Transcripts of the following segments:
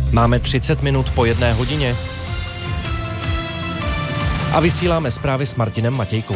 Máme 30 minut po 1 hodině a vysíláme zprávy s Martinem Matějkou.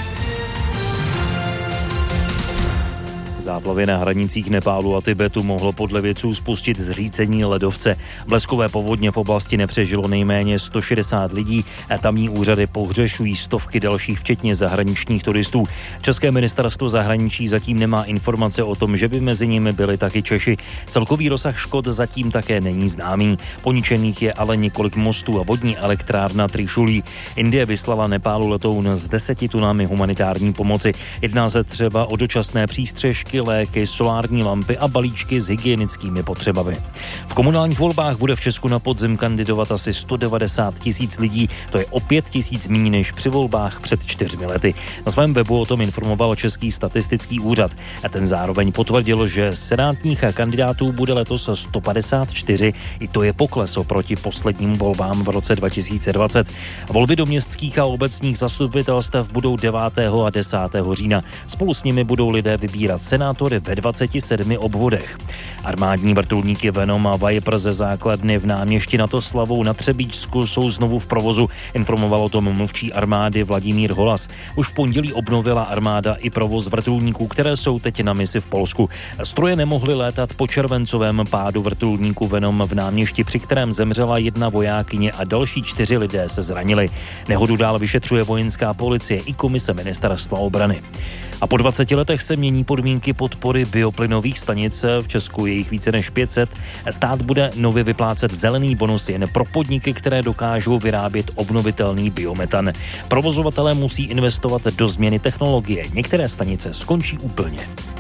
Záplavy na hranicích Nepálu a Tibetu mohlo podle vědců spustit zřícení ledovce. Bleskové povodně v oblasti nepřežilo nejméně 160 lidí a tamní úřady pohřešují stovky dalších, včetně zahraničních turistů. České ministerstvo zahraničí zatím nemá informace o tom, že by mezi nimi byli taky Češi. Celkový rozsah škod zatím také není známý. Poničených je ale několik mostů a vodní elektrárna Trišulí. Indie vyslala Nepálu letoun s 10 tunami humanitární pomoci. Jedná se třeba o dočasné přístřežky, léky, solární lampy a balíčky s hygienickými potřebami. V komunálních volbách bude v Česku na podzim kandidovat asi 190 000 lidí, to je o 5 000 méně než při volbách před 4 lety. Na svém webu o tom informoval Český statistický úřad a ten zároveň potvrdil, že senátních kandidátů bude letos 154, i to je pokles oproti posledním volbám v roce 2020. Volby do městských a obecních zastupitelstev budou 9. a 10. října. Spolu s nimi budou lidé vybírat senátory ve 27 obvodech. Armádní vrtulníky Venom a Viper ze základny v Náměšti nad Oslavou na Třebíčsku jsou znovu v provozu, informoval o tom mluvčí armády Vladimír Holas. Už v pondělí obnovila armáda i provoz vrtulníků, které jsou teď na misi v Polsku. Stroje nemohly létat po červencovém pádu vrtulníku Venom v Náměšti, při kterém zemřela 1 vojákyně a další 4 lidé se zranili. Nehodu dál vyšetřuje vojenská policie i komise ministerstva obrany. A po 20 letech se mění podmínky podpory bioplynových stanic. V Česku je jich více než 500. Stát bude nově vyplácet zelený bonus jen pro podniky, které dokážou vyrábět obnovitelný biometan. Provozovatelé musí investovat do změny technologie. Některé stanice skončí úplně.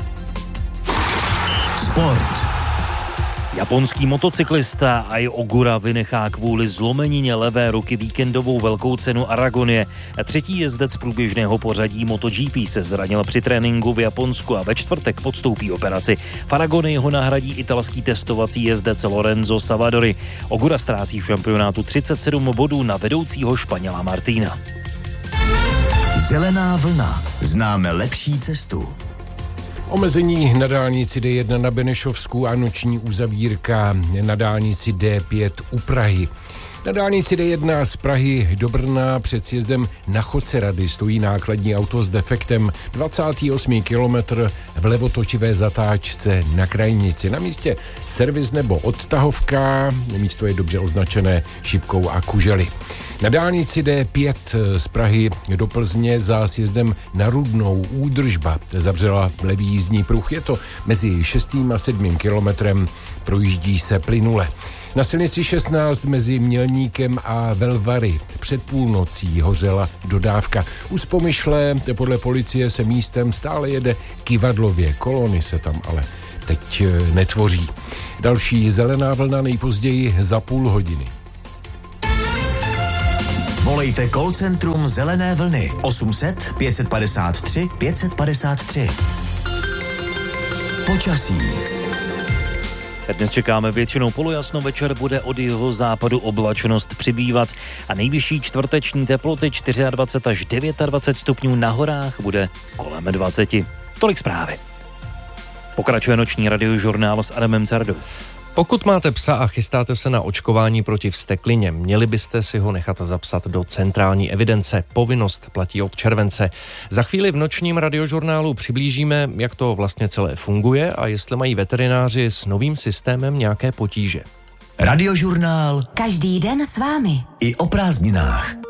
Sport. Japonský motocyklista Ai Ogura vynechá kvůli zlomenině levé ruky víkendovou velkou cenu Aragonie. 3. jezdec průběžného pořadí MotoGP se zranil při tréninku v Japonsku a ve čtvrtek podstoupí operaci. V Aragonii ho nahradí italský testovací jezdec Lorenzo Savadori. Ogura ztrácí v šampionátu 37 bodů na vedoucího Španěla Martina. Zelená vlna. Známe lepší cestu. Omezení na dálnici D1 na Benešovsku a noční uzavírka na dálnici D5 u Prahy. Na dálnici D1 z Prahy do Brna před sjezdem na Chocerady stojí nákladní auto s defektem. 28. kilometr v levotočivé zatáčce na krajnici. Na místě servis nebo odtahovka, místo je dobře označené šipkou a kužely. Na dálnici D5 z Prahy do Plzně za sjezdem na Rudnou údržba zavřela levý jízdní pruh. Je to mezi 6. a 7. kilometrem, projíždí se plynule. Na silnici 16 mezi Mělníkem a Velvary před půlnocí hořela dodávka. U Spomyšle podle policie se místem stále jede kyvadlově. Kolony se tam ale teď netvoří. Další zelená vlna nejpozději za půl hodiny. Volejte call centrum Zelené vlny 800 553 553. Počasí. Dnes čekáme většinou polojasno, večer bude od jihozápadu oblačnost přibývat a nejvyšší čtvrteční teploty 24 až 29 stupňů, na horách bude kolem 20. Tolik zprávy. Pokračuje noční radiožurnál s Adamem Cardou. Pokud máte psa a chystáte se na očkování proti vzteklině, měli byste si ho nechat zapsat do centrální evidence. Povinnost platí od července. Za chvíli v nočním radiožurnálu přiblížíme, jak to vlastně celé funguje a jestli mají veterináři s novým systémem nějaké potíže. Radiožurnál. Každý den s vámi. I o prázdninách.